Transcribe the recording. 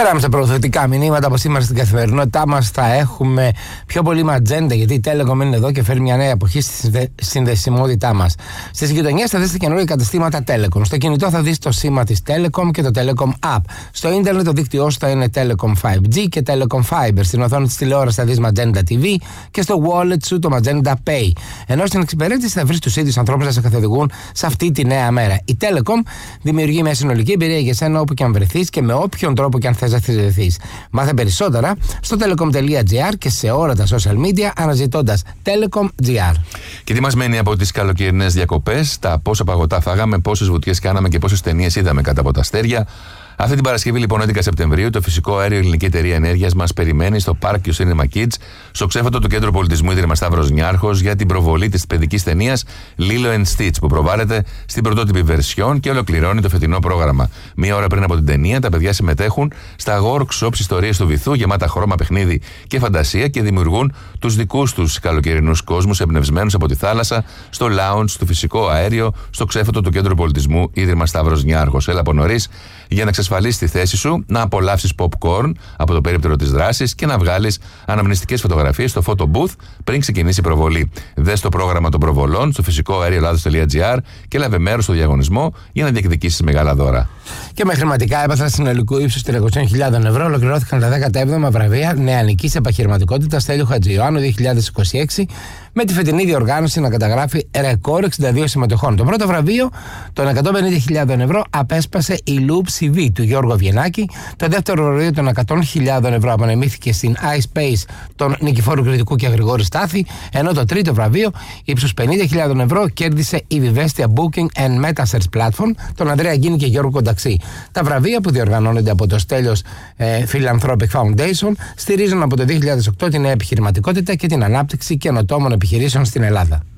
Πέραμε στα προωθητικά μηνύματα από σήμερα στην καθημερινότητά μας. Θα έχουμε πιο πολύ ματζέντα, γιατί η Telecom είναι εδώ και φέρει μια νέα εποχή στη συνδεσιμότητά μας. Στις γειτονιές θα δεις τα καινούργια καταστήματα Telecom. Στο κινητό θα δεις το σήμα της Telecom και το Telecom App. Στο ίντερνετ το δίκτυό σου θα είναι Telecom 5G και Telecom Fiber. Στην οθόνη της τηλεόρασης θα δεις Magenta TV και στο wallet σου το Magenta Pay. Ενώ στην εξυπηρέτηση θα βρεις τους ίδιους ανθρώπους να σε καθοδηγούν σε αυτή τη νέα μέρα. Η Telecom δημιουργεί μια συνολική εμπειρία για σένα όπου και αν βρεθείς και με όποιον τρόπο και αν θες να θυσιαστείς. Μάθε περισσότερα στο telecom.gr και σε όλα τα social media αναζητώντας Telecom.gr. Και τι μας μένει από τις καλοκαιρινές διακοπές, τα πόσα παγωτά φάγαμε, πόσες βουτιές κάναμε και πόσες ταινίες είδαμε κάτω από τα αστέρια. Αυτή την Παρασκευή, λοιπόν, 11 Σεπτεμβρίου, το φυσικό αέριο Ελληνική Εταιρεία Ενέργειας μας περιμένει στο Park You Cinema Kids, στο ξέφωτο του Κέντρου Πολιτισμού Ίδρυμα Σταύρος Νιάρχος, για την προβολή της παιδικής ταινίας Lilo and Stitch, που προβάλλεται στην πρωτότυπη βερσιόν και ολοκληρώνει το φετινό πρόγραμμα. Μία ώρα πριν από την ταινία, τα παιδιά συμμετέχουν στα workshops ιστορίες του βυθού, γεμάτα χρώμα, παιχνίδι και φαντασία, και δημιουργούν τους δικούς τους καλοκαιρινούς κόσμους εμπνευσμένους από τη θάλασσα, στο lounge του φυσικό αέριο, στο ξέφωτο του Κέντρου Πολιτισμού Ίδρυμα Σταύρος Νιάρχος. Έλα από νωρίς για να εξασφαλίσεις τη θέση σου, να απολαύσεις popcorn από το περίπτερο της δράσης και να βγάλεις αναμνηστικές φωτογραφίες στο photo booth πριν ξεκινήσει η προβολή. Δες το πρόγραμμα των προβολών στο φυσικοαέρioελλάδος.gr και λάβε μέρος στο διαγωνισμό για να διεκδικήσεις μεγάλα δώρα. Και με χρηματικά έπαθα συνολικού ύψους 300.000 ευρώ ολοκληρώθηκαν τα 17η βραβεία νεανικής επαγγελματικότητας Στέλιου Χατζιωάννου 2026, με τη φετινή διοργάνωση να καταγράφει ρεκόρ 62 συμμετοχών. Το πρώτο βραβείο των 150.000 ευρώ απέσπασε η Loop CV του Γιώργου Βιενάκη. Το δεύτερο βραβείο των 100.000 ευρώ απονεμήθηκε στην iSpace των Νικηφόρου Κρητικού και Γρηγόρη Στάθη, ενώ το τρίτο βραβείο ύψους 50.000 ευρώ κέρδισε η Vivestia Booking and Metasearch Platform των Ανδρέα Γκίνη και Γιώργου Κονταξή. Τα βραβεία, που διοργανώνονται από το Στέλιος Philanthropic Foundation, στηρίζουν από το 2008 την επιχειρηματικότητα και την ανάπτυξη καινοτόμων επιχειρήσεων στην Ελλάδα.